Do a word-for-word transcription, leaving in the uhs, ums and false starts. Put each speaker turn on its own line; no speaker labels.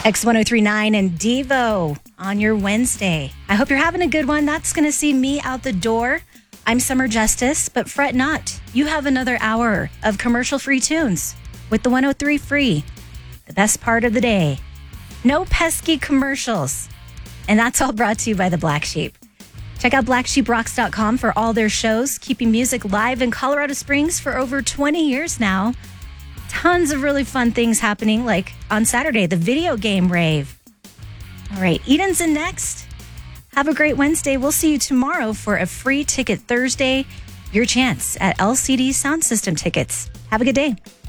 X ten thirty-nine and Devo on your Wednesday. I hope you're having a good one. That's going to see me out the door. I'm Summer Justice, but fret not. You have another hour of commercial-free tunes with the one oh three Free. The best part of the day. No pesky commercials. And that's all brought to you by the Black Sheep. Check out black sheep rocks dot com for all their shows, keeping music live in Colorado Springs for over twenty years now. Tons of really fun things happening, like on Saturday, the video game rave. All right, Eden's in next. Have a great Wednesday. We'll see you tomorrow for a free ticket Thursday. Your chance at L C D Sound System tickets. Have a good day.